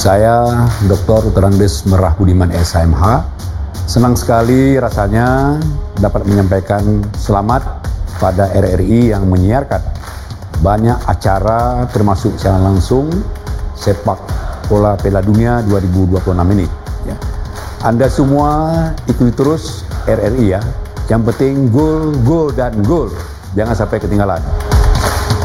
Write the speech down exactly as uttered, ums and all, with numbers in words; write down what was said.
Saya doktor Terangdes Merah Budiman S M H. Senang sekali rasanya dapat menyampaikan selamat pada R R I yang menyiarkan banyak acara termasuk secara langsung sepak bola Piala Dunia dua ribu dua puluh enam ini. Ya. Anda semua ikuti terus R R I ya. Yang penting gol, gol dan gol. Jangan sampai ketinggalan.